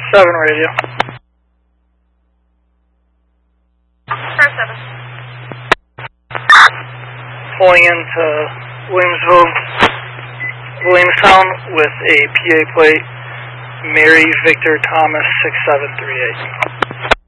7 radio. Car 7. Pulling into Williamstown with a PA plate, Mary Victor Thomas 6738.